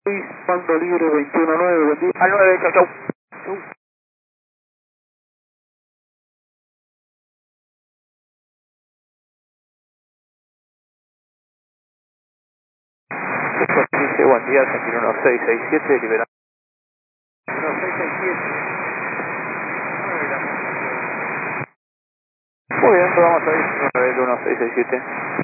Mando libre 21-9, buen día. Al 9, chau, chau. Chau. Dice, buen día, Argentina 1667, liberado. 1667. Muy bien, vamos a ir 1667.